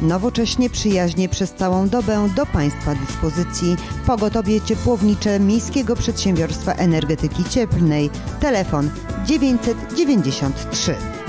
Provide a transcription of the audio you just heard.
Nowocześnie, przyjaźnie przez całą dobę do Państwa dyspozycji. Pogotowie ciepłownicze Miejskiego Przedsiębiorstwa Energetyki Cieplnej. Telefon 993.